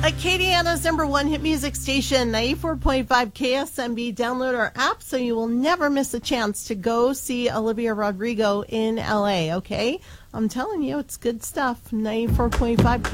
Acadiana's #1 hit music station, 94.5 KSMB. Download our app so you will never miss a chance to go see Olivia Rodrigo in LA, okay? I'm telling you, it's good stuff. 94.5